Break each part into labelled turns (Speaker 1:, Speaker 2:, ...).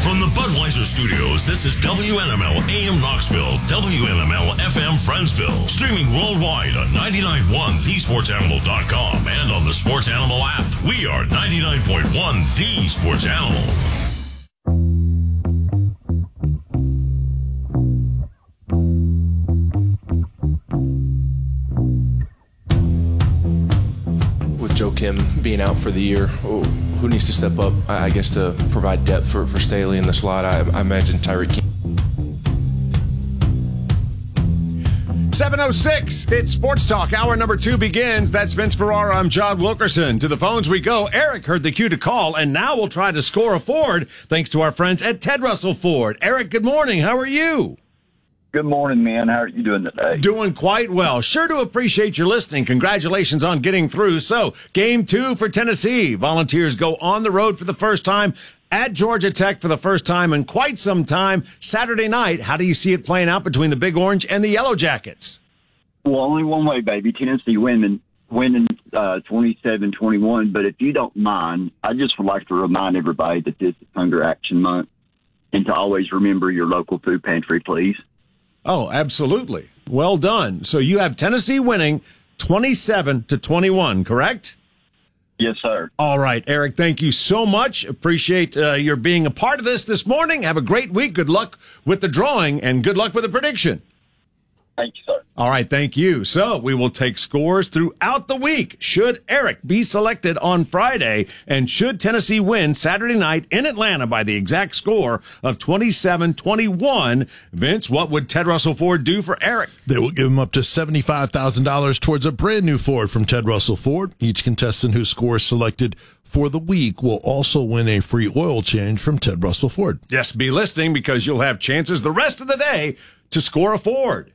Speaker 1: From the Budweiser Studios, this is WNML AM Knoxville, WNML FM Friendsville. Streaming worldwide on 99.1 thesportsanimal.com and on the Sports Animal app. We are 99.1 The Sports Animal.
Speaker 2: With Joe Kim being out for the year, who needs to step up, I guess, to provide depth for Staley in the slot? I imagine Tyreek King.
Speaker 3: 7:06, it's Sports Talk. Hour number 2 begins. That's Vince Ferrara. I'm John Wilkerson. To the phones we go. Eric heard the cue to call, and now we'll try to score a Ford thanks to our friends at Ted Russell Ford. Eric, good morning. How are you?
Speaker 4: Good morning, man. How are you doing today?
Speaker 3: Doing quite well. Sure do appreciate your listening. Congratulations on getting through. So, game 2 for Tennessee. Volunteers go on the road for the first time at Georgia Tech for the first time in quite some time. Saturday night, how do you see it playing out between the Big Orange and the Yellow Jackets?
Speaker 4: Well, only one way, baby. Tennessee winning 27-21. But if you don't mind, I just would like to remind everybody that this is Hunger Action Month and to always remember your local food pantry, please.
Speaker 3: Oh, absolutely. Well done. So you have Tennessee winning 27-21, correct?
Speaker 4: Yes, sir.
Speaker 3: All right, Eric, thank you so much. Appreciate your being a part of this morning. Have a great week. Good luck with the drawing and good luck with the prediction.
Speaker 4: Thank you, sir.
Speaker 3: All right, thank you. So we will take scores throughout the week. Should Eric be selected on Friday, and should Tennessee win Saturday night in Atlanta by the exact score of 27-21, Vince, what would Ted Russell Ford do for Eric?
Speaker 5: They will give him up to $75,000 towards a brand new Ford from Ted Russell Ford. Each contestant who scores selected for the week will also win a free oil change from Ted Russell Ford.
Speaker 3: Yes, be listening because you'll have chances the rest of the day to score a Ford.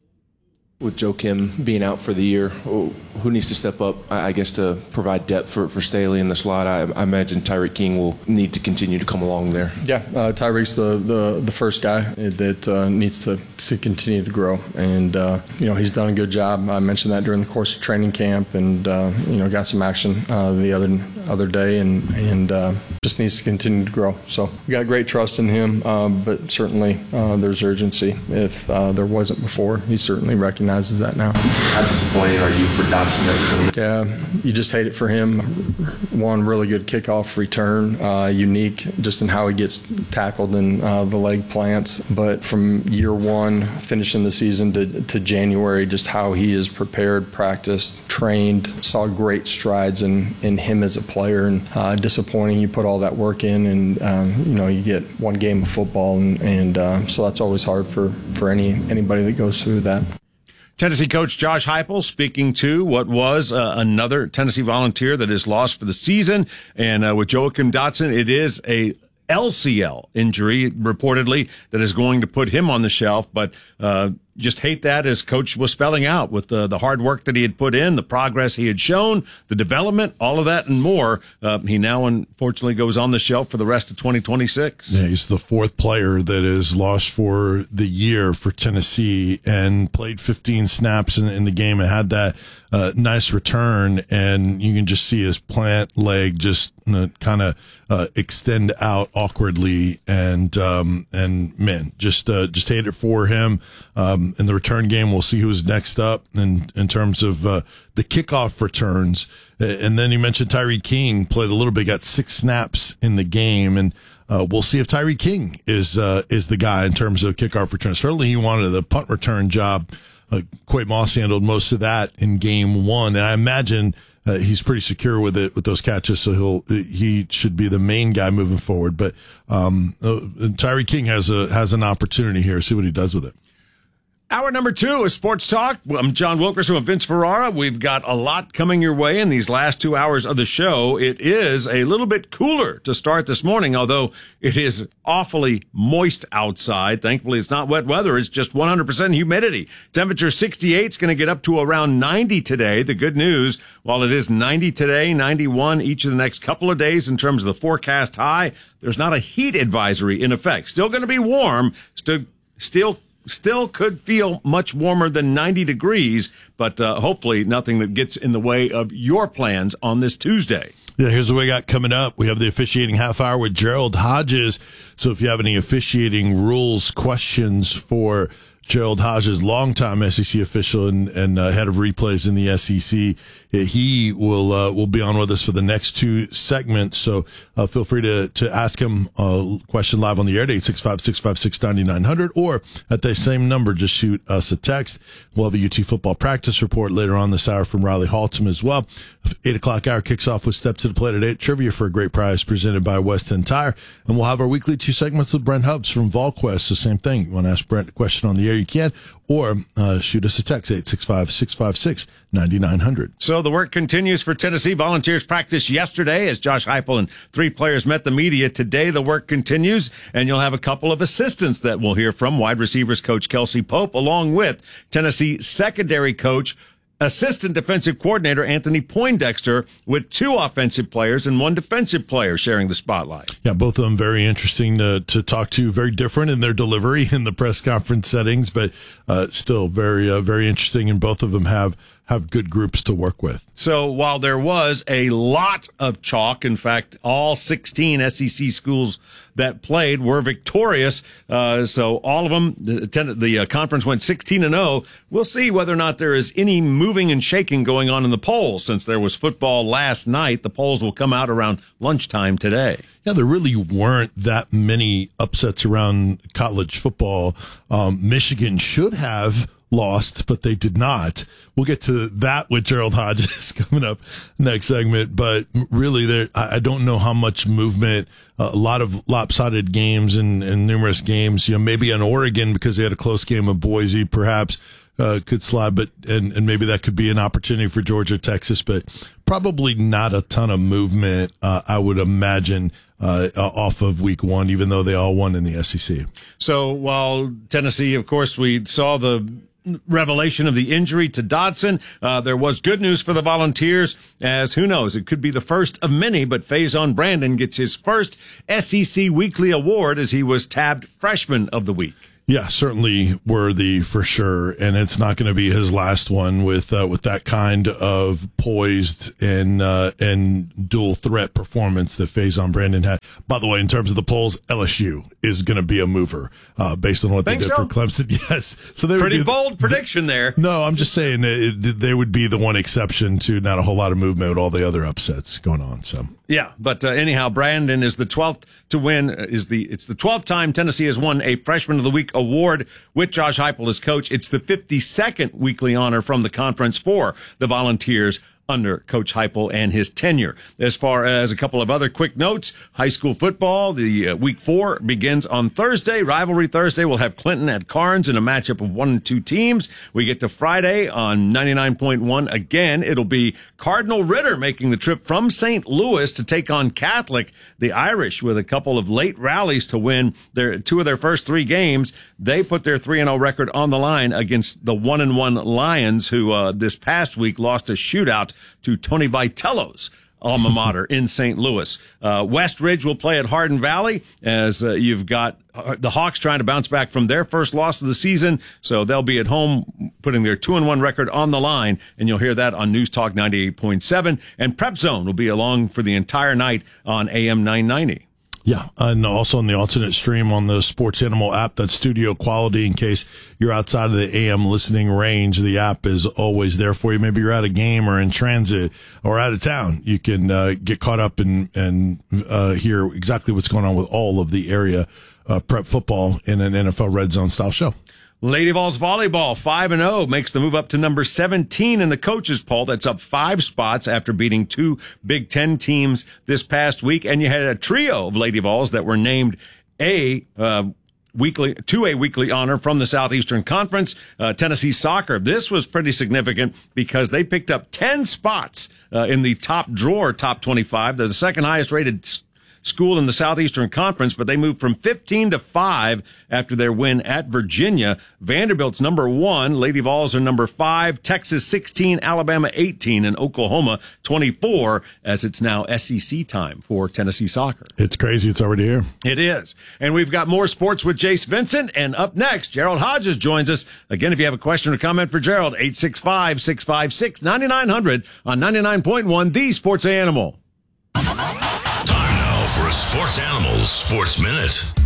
Speaker 2: With Joe Kim being out for the year, who needs to step up, I guess, to provide depth for Staley in the slot? I imagine Tyreek King will need to continue to come along there.
Speaker 6: Yeah, Tyreek's the first guy that needs to continue to grow. And, he's done a good job. I mentioned that during the course of training camp and, got some action the other day and just needs to continue to grow. So we got great trust in him, but certainly there's urgency. If there wasn't before, he certainly recognizes that now.
Speaker 2: How disappointed are you for Dobson?
Speaker 6: Yeah, you just hate it for him. One really good kickoff return, unique just in how he gets tackled in the leg plants. But from year one, finishing the season to January, just how he is prepared, practiced, trained, saw great strides in him as a player. And disappointing, you put all that work in and, you get one game of football. And so that's always hard for anybody that goes through that.
Speaker 3: Tennessee coach Josh Heupel speaking to what was another Tennessee Volunteer that is lost for the season. And with Joachim Dotson, it is a LCL injury, reportedly, that is going to put him on the shelf. But just hate that, as Coach was spelling out, with the hard work that he had put in, the progress he had shown, the development, all of that and more. He now, unfortunately, goes on the shelf for the rest of 2026.
Speaker 5: Yeah, he's the fourth player that is lost for the year for Tennessee and played 15 snaps in the game and had that nice return. And you can just see his plant leg just kind of extend out awkwardly. And man, just hate it for him. In the return game, we'll see who's next up in terms of the kickoff returns. And then you mentioned Tyreek King played a little bit, got 6 snaps in the game, and we'll see if Tyreek King is the guy in terms of kickoff returns. Certainly, he wanted the punt return job. Quay Moss handled most of that in game 1, and I imagine he's pretty secure with those catches, so he should be the main guy moving forward. But Tyreek King has an opportunity here. See what he does with it.
Speaker 3: Hour number 2 is Sports Talk. I'm John Wilkerson with Vince Ferrara. We've got a lot coming your way in these last 2 hours of the show. It is a little bit cooler to start this morning, although it is awfully moist outside. Thankfully, it's not wet weather. It's just 100% humidity. Temperature 68 is going to get up to around 90 today. The good news, while it is 90 today, 91 each of the next couple of days in terms of the forecast high, there's not a heat advisory in effect. Still going to be warm. Still could feel much warmer than 90 degrees, but hopefully nothing that gets in the way of your plans on this Tuesday.
Speaker 5: Yeah, here's what we got coming up. We have the officiating half hour with Gerald Hodges. So if you have any officiating rules questions for Gerald Hodges, longtime SEC official and head of replays in the SEC, he will be on with us for the next two segments. So feel free to ask him a question live on the air at 865-656-9900, or at the same number, just shoot us a text. We'll have a UT football practice report later on this hour from Riley Haltom as well. 8 o'clock hour kicks off with Step to the Plate at 8, trivia for a great prize presented by West End Tire. And we'll have our weekly 2 segments with Brent Hubbs from VolQuest. So same thing. You want to ask Brent a question on the air, you can, or shoot us a text, 865-656-9900.
Speaker 3: So the work continues for Tennessee. Volunteers practiced yesterday as Josh Heupel and 3 players met the media. Today the work continues, and you'll have a couple of assistants that we'll hear from. Wide receivers coach Kelsey Pope, along with Tennessee secondary coach, assistant defensive coordinator Anthony Poindexter, with 2 offensive players and 1 defensive player sharing the spotlight.
Speaker 5: Yeah, both of them very interesting to talk to, very different in their delivery in the press conference settings, but still very interesting, and both of them have good groups to work with.
Speaker 3: So while there was a lot of chalk, in fact, all 16 SEC schools that played were victorious. So all of them, the conference went 16-0. We'll see whether or not there is any moving and shaking going on in the polls. Since there was football last night, the polls will come out around lunchtime today.
Speaker 5: Yeah, there really weren't that many upsets around college football. Michigan should have lost, but they did not. We'll get to that with Gerald Hodges coming up next segment. But really, I don't know how much movement, a lot of lopsided games and numerous games. Maybe on Oregon, because they had a close game of Boise, perhaps could slide, but and maybe that could be an opportunity for Georgia, Texas, but probably not a ton of movement, I would imagine, off of week 1, even though they all won in the SEC.
Speaker 3: So while Tennessee, of course, we saw the revelation of the injury to Dodson, there was good news for the Volunteers, as who knows, it could be the first of many, but Faison Brandon gets his first SEC Weekly Award as he was tabbed Freshman of the Week.
Speaker 5: Yeah, certainly worthy for sure, and it's not going to be his last one with that kind of poised and dual threat performance that Faison Brandon had. By the way, in terms of the polls, LSU is going to be a mover based on what they did for Clemson. Yes, so they
Speaker 3: pretty bold prediction there.
Speaker 5: No, I'm just saying they would be the one exception to not a whole lot of movement with all the other upsets going on. So.
Speaker 3: Yeah, but anyhow, Brandon is the 12th to win. It's the 12th time Tennessee has won a Freshman of the Week award with Josh Heupel as coach. It's the 52nd weekly honor from the conference for the Volunteers under Coach Heupel and his tenure. As far as a couple of other quick notes, high school football, the week 4 begins on Thursday. Rivalry Thursday, we'll have Clinton at Carnes in a matchup of 1 and 2 teams. We get to Friday on 99.1. Again, it'll be Cardinal Ritter making the trip from St. Louis to take on Catholic, the Irish, with a couple of late rallies to win 2 of their first 3 games. They put their 3-0 record on the line against the 1-1 Lions, who this past week lost a shootout to Tony Vitello's alma mater in St. Louis. West Ridge will play at Hardin Valley, as you've got the Hawks trying to bounce back from their first loss of the season. So they'll be at home putting their 2-1 record on the line, and you'll hear that on News Talk 98.7. And Prep Zone will be along for the entire night on AM 990.
Speaker 5: Yeah, and also on the alternate stream on the Sports Animal app, that's studio quality in case you're outside of the AM listening range. The app is always there for you. Maybe you're at a game or in transit or out of town. You can get caught up and hear exactly what's going on with all of the area prep football in an NFL Red Zone style show.
Speaker 3: Lady Vols volleyball 5-0 makes the move up to number 17 in the coaches poll. That's up 5 spots after beating 2 Big Ten teams this past week. And you had a trio of Lady Vols that were named a weekly honor from the Southeastern Conference. Tennessee Soccer. This was pretty significant because they picked up 10 spots in the top 25. They're the second highest rated school in the Southeastern Conference, but they moved from 15 to 5 after their win at Virginia. Vanderbilt's number 1, Lady Vols are number 5, Texas 16, Alabama 18, and Oklahoma 24, as it's now SEC time for Tennessee Soccer.
Speaker 5: It's crazy. It's already here.
Speaker 3: It is. And we've got more sports with Jace Vincent, and up next, Gerald Hodges joins us. Again, if you have a question or comment for Gerald, 865-656-9900 on 99.1, The Sports Animal.
Speaker 1: Time now for a Sports Animals Sports Minute.